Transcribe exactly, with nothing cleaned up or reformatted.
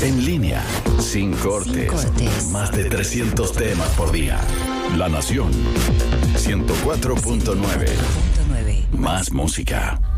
En línea, sin cortes, Sin cortes. más de trescientos temas por día. La Nación, ciento cuatro punto nueve. Más música.